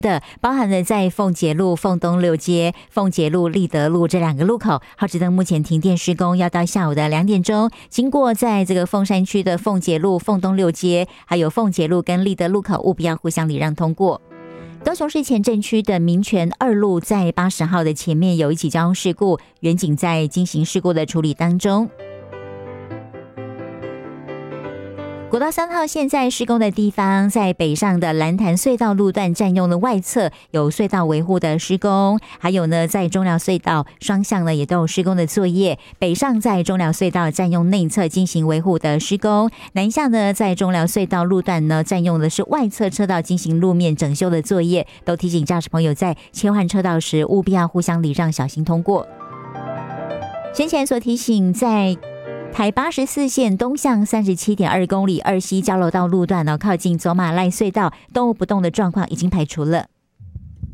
的，包含了在凤节路、凤东六街、凤节路、立德路这2个路口，好指灯目前停电施工，要到下午的2点钟。经过在这个凤山区的凤节路、凤东六街，还有凤节路跟立德路口，务必要互相礼让通过。高雄市前镇区的民权2路在80号的前面有一起交通事故，员警在进行事故的处理当中。国道3号现在施工的地方，在北上的蓝潭隧道路段占用的外侧有隧道维护的施工，还有呢在中寮隧道双向呢也都有施工的作业。北上在中寮隧道占用内侧进行维护的施工，南下呢在中寮隧道路段呢占用的是外侧车道进行路面整修的作业，都提醒驾驶朋友在切换车道时务必要互相礼让，小心通过。先前所提醒，在台84线东向37.2公里二溪交流道路段靠近走马濑隧道动物不动的状况已经排除了。